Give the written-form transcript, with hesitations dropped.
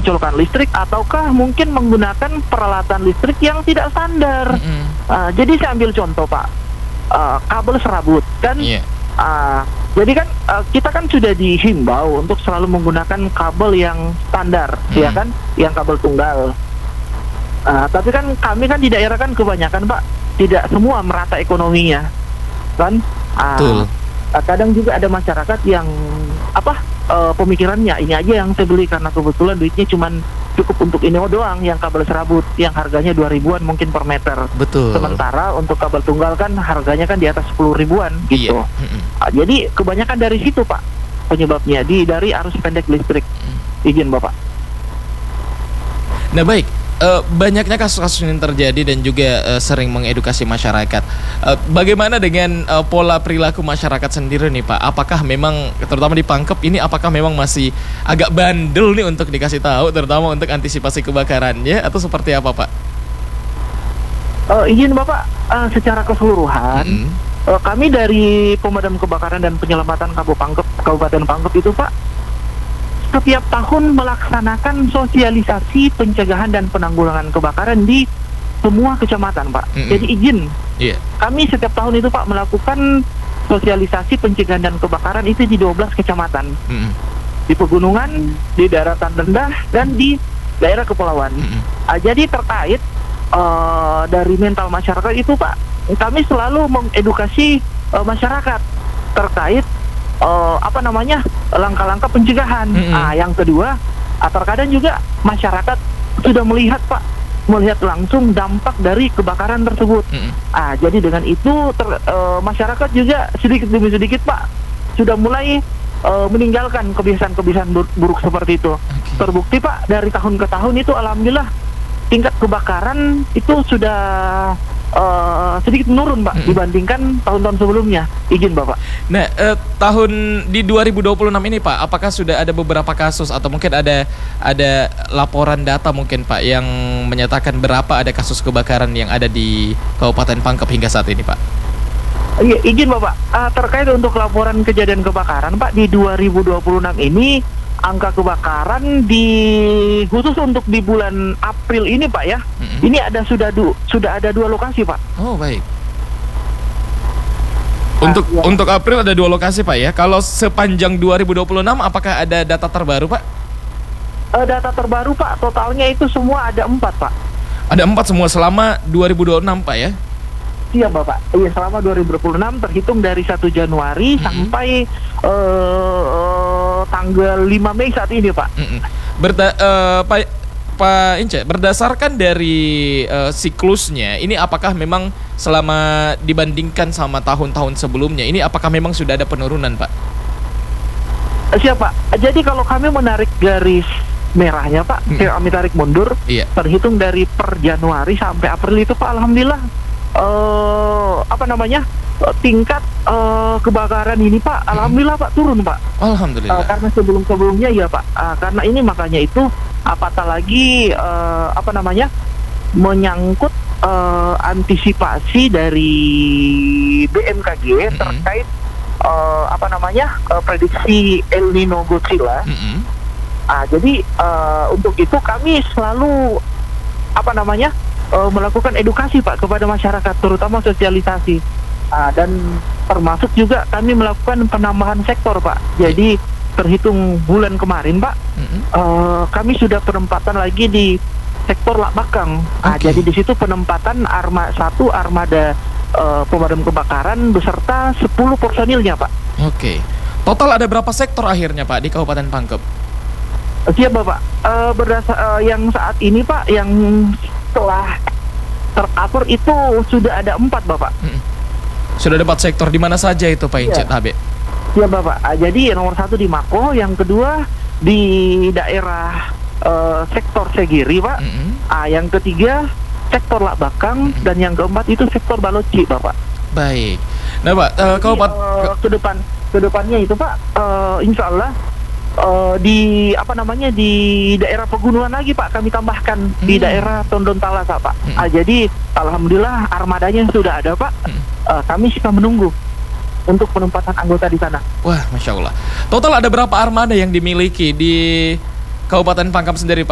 colokan listrik ataukah mungkin menggunakan peralatan listrik yang tidak standar. Jadi saya ambil contoh Pak, kabel serabut kan. Jadi kan kita kan sudah dihimbau untuk selalu menggunakan kabel yang standar, ya kan, yang kabel tunggal. Tapi kan kami kan di daerah kan kebanyakan Pak, tidak semua merata ekonominya, kan. Betul. Kadang juga ada masyarakat yang pemikirannya ini aja yang saya beli karena kebetulan duitnya cuman cukup untuk ini doang, yang kabel serabut yang harganya 2 ribuan mungkin per meter. Betul. Sementara untuk kabel tunggal kan harganya kan di atas 10 ribuan gitu. Jadi kebanyakan dari situ Pak penyebabnya, dari arus pendek listrik. Izin Bapak. Nah baik, banyaknya kasus-kasus yang terjadi dan juga sering mengedukasi masyarakat. Bagaimana dengan pola perilaku masyarakat sendiri nih Pak? Apakah memang, terutama di Pangkep ini, apakah memang masih agak bandel nih untuk dikasih tahu, terutama untuk antisipasi kebakarannya, atau seperti apa Pak? Izin Bapak, secara keseluruhan, kami dari Pemadam Kebakaran dan Penyelamatan Kabupaten Pangkep itu Pak, setiap tahun melaksanakan sosialisasi pencegahan dan penanggulangan kebakaran di semua kecamatan Pak. Jadi izin, kami setiap tahun itu Pak melakukan sosialisasi pencegahan dan kebakaran itu di 12 kecamatan. Di pegunungan, di daratan rendah, dan di daerah kepulauan. Jadi terkait dari mental masyarakat itu Pak, kami selalu mengedukasi masyarakat terkait langkah-langkah pencegahan. Yang kedua, terkadang juga masyarakat sudah melihat langsung dampak dari kebakaran tersebut. Jadi dengan itu masyarakat juga sedikit demi sedikit Pak sudah mulai meninggalkan kebiasaan-kebiasaan buruk seperti itu. Terbukti Pak dari tahun ke tahun itu alhamdulillah tingkat kebakaran itu sudah sedikit menurun Pak dibandingkan tahun-tahun sebelumnya. Izin Bapak. Nah, tahun di 2026 ini Pak, apakah sudah ada beberapa kasus atau mungkin ada laporan data mungkin Pak yang menyatakan berapa ada kasus kebakaran yang ada di Kabupaten Pangkep hingga saat ini Pak? Iya, izin Bapak. Terkait untuk laporan kejadian kebakaran Pak di 2026 ini, angka kebakaran khusus untuk di bulan April ini Pak ya, ini sudah ada 2 lokasi Pak. Oh baik. Untuk April ada 2 lokasi Pak ya. Kalau sepanjang 2026 apakah ada data terbaru Pak? Data terbaru Pak, totalnya itu semua ada 4 Pak. Ada 4 semua selama 2026 Pak ya? Iya Bapak, iya selama 2026 terhitung dari 1 Januari sampai tanggal 5 Mei saat ini Pak. Pak Ince, berdasarkan dari siklusnya, ini apakah memang selama dibandingkan sama tahun-tahun sebelumnya, ini apakah memang sudah ada penurunan Pak? Siap Pak, jadi kalau kami menarik garis merahnya Pak, kami tarik mundur, terhitung dari per Januari sampai April itu Pak, alhamdulillah tingkat kebakaran ini Pak, alhamdulillah Pak turun Pak. Alhamdulillah. Karena sebelumnya ya Pak, karena ini makanya itu apatah lagi menyangkut antisipasi dari BMKG terkait prediksi El Nino Godzilla. Jadi untuk itu kami selalu melakukan edukasi Pak kepada masyarakat, terutama sosialisasi, dan termasuk juga kami melakukan penambahan sektor Pak. Jadi terhitung bulan kemarin Pak, kami sudah penempatan lagi di sektor Lak Bakang. Jadi di situ penempatan armada pemadam kebakaran beserta 10 personilnya Pak. Total ada berapa sektor akhirnya Pak di Kabupaten Pangkep? Siap Bapak. Yang saat ini Pak, yang setelah tercover itu sudah ada 4 Bapak. Sudah ada 4 sektor, di mana saja itu Pak Incet HB? Ya Bapak, jadi nomor 1 di Mako, yang kedua di daerah sektor Segiri Pak, yang ketiga sektor Lak Bakang, dan yang keempat itu sektor Baloci Bapak. Baik. Nah Pak, kedepannya itu Pak, insya Allah di daerah pegunungan lagi Pak, kami tambahkan di daerah Tondon Talasa Pak. Jadi alhamdulillah armadanya sudah ada Pak. Kami sudah menunggu untuk penempatan anggota di sana. Wah, Masya Allah. Total ada berapa armada yang dimiliki di Kabupaten Pangkep sendiri Pak?